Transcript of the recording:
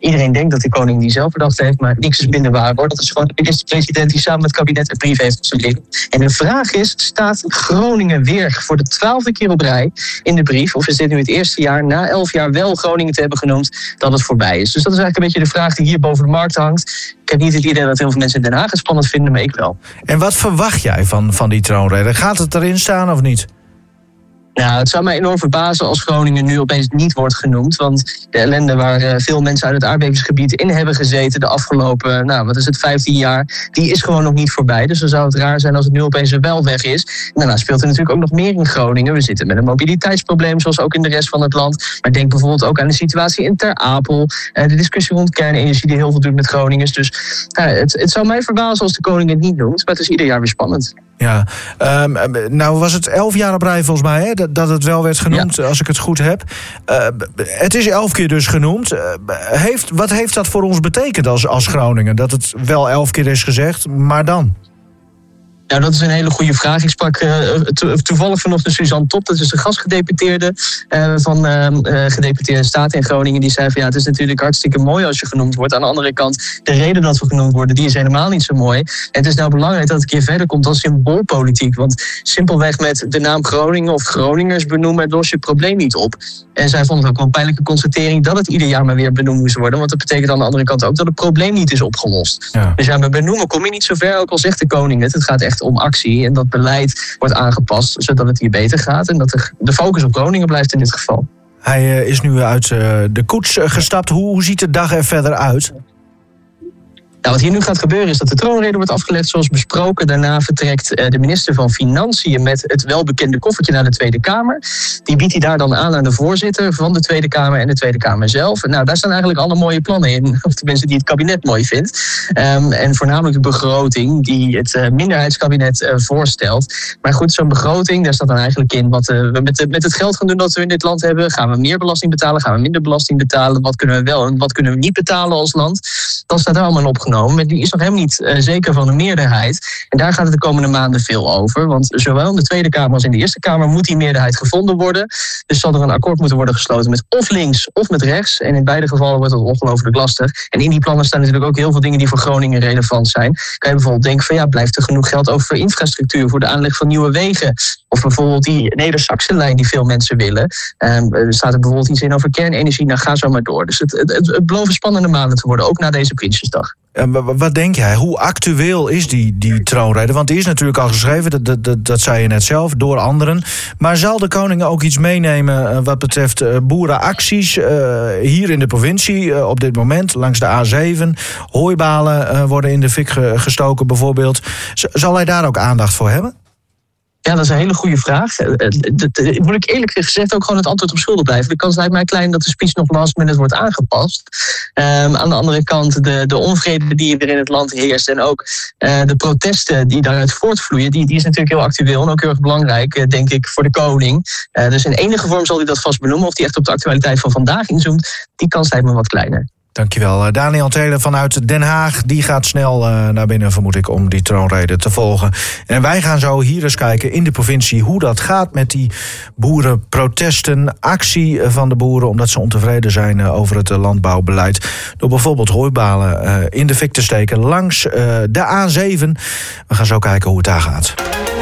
Iedereen denkt dat de koning die zelf bedacht heeft, maar niks is minder waar, hoor. Dat is gewoon de minister-president die samen met het kabinet een brief heeft geschreven. En de vraag is, staat Groningen weer voor de 12e keer op rij in de brief, of is dit nu het eerste jaar, na 11 jaar wel Groningen te hebben genoemd, dat het voorbij is? Dus dat is eigenlijk een beetje de vraag die hier boven de markt hangt. Ik heb niet het idee dat heel veel mensen in Den Haag het spannend vinden, maar ik wel. En wat verwacht jij van die troonrede? Gaat het erin staan of niet? Nou, het zou mij enorm verbazen als Groningen nu opeens niet wordt genoemd. Want de ellende waar veel mensen uit het aardbevingsgebied in hebben gezeten de afgelopen, 15 jaar, die is gewoon nog niet voorbij. Dus dan zou het raar zijn als het nu opeens wel weg is. Daarna speelt er natuurlijk ook nog meer in Groningen. We zitten met een mobiliteitsprobleem, zoals ook in de rest van het land. Maar denk bijvoorbeeld ook aan de situatie in Ter Apel. De discussie rond kernenergie die heel veel doet met Groningers. Dus het zou mij verbazen als de koning het niet noemt. Maar het is ieder jaar weer spannend. Ja, nou was het 11 jaar op rij volgens mij, hè, dat het wel werd genoemd, als ik het goed heb. Het is 11 keer dus genoemd. Wat heeft dat voor ons betekend als Groningen? Dat het wel 11 keer is gezegd, maar dan? Nou, dat is een hele goede vraag. Ik sprak toevallig vanochtend Suzanne Top, dat is een gastgedeputeerde van gedeputeerde Staten in Groningen. Die zei van het is natuurlijk hartstikke mooi als je genoemd wordt. Aan de andere kant, de reden dat we genoemd worden, die is helemaal niet zo mooi. En het is nou belangrijk dat het een keer verder komt als symboolpolitiek. Want simpelweg met de naam Groningen of Groningers benoemen, los je het probleem niet op. En zij vonden het ook wel een pijnlijke constatering dat het ieder jaar maar weer benoemd moest worden. Want dat betekent aan de andere kant ook dat het probleem niet is opgelost. Ja. Dus met benoemen kom je niet zo ver, ook al zegt de koning het. Het gaat echt om actie en dat beleid wordt aangepast zodat het hier beter gaat en dat de focus op Groningen blijft in dit geval. Hij is nu uit de koets gestapt. Hoe ziet de dag er verder uit? Nou, wat hier nu gaat gebeuren is dat de troonrede wordt afgelegd zoals besproken. Daarna vertrekt de minister van Financiën met het welbekende koffertje naar de Tweede Kamer. Die biedt hij daar dan aan de voorzitter van de Tweede Kamer en de Tweede Kamer zelf. Nou, daar staan eigenlijk alle mooie plannen in. Of tenminste die het kabinet mooi vindt. En voornamelijk de begroting die het minderheidskabinet voorstelt. Maar goed, zo'n begroting, daar staat dan eigenlijk in wat we met het geld gaan doen dat we in dit land hebben. Gaan we meer belasting betalen? Gaan we minder belasting betalen? Wat kunnen we wel en wat kunnen we niet betalen als land? Dat staat er allemaal in opgenomen. Maar die is nog helemaal niet zeker van de meerderheid. En daar gaat het de komende maanden veel over. Want zowel in de Tweede Kamer als in de Eerste Kamer moet die meerderheid gevonden worden. Dus zal er een akkoord moeten worden gesloten met of links of met rechts. En in beide gevallen wordt dat ongelooflijk lastig. En in die plannen staan natuurlijk ook heel veel dingen die voor Groningen relevant zijn. Kan je bijvoorbeeld denken van blijft er genoeg geld over voor infrastructuur, voor de aanleg van nieuwe wegen? Of bijvoorbeeld die Neder-Saxe-lijn die veel mensen willen. Er staat er bijvoorbeeld iets in over kernenergie. Nou, ga zo maar door. Dus het beloven spannende maanden te worden, ook na deze Prinsjesdag. Wat denk jij? Hoe actueel is die troonrede? Want die is natuurlijk al geschreven, dat zei je net zelf, door anderen. Maar zal de koning ook iets meenemen wat betreft boerenacties hier in de provincie op dit moment, langs de A7? Hooibalen worden in de fik gestoken bijvoorbeeld. Zal hij daar ook aandacht voor hebben? Ja, dat is een hele goede vraag. Moet ik eerlijk gezegd ook gewoon het antwoord op schuldig blijven. De kans lijkt mij klein dat de speech nog last minute wordt aangepast. Aan de andere kant de onvrede die er in het land heerst en ook de protesten die daaruit voortvloeien, die is natuurlijk heel actueel en ook heel erg belangrijk, denk ik, voor de koning. Dus in enige vorm zal hij dat vast benoemen. Of hij echt op de actualiteit van vandaag inzoomt, die kans lijkt me wat kleiner. Dankjewel. Daniel Taylor vanuit Den Haag. Die gaat snel naar binnen, vermoed ik, om die troonrede te volgen. En wij gaan zo hier eens kijken in de provincie hoe dat gaat met die boerenprotesten, actie van de boeren omdat ze ontevreden zijn over het landbouwbeleid. Door bijvoorbeeld hooibalen in de fik te steken langs de A7. We gaan zo kijken hoe het daar gaat.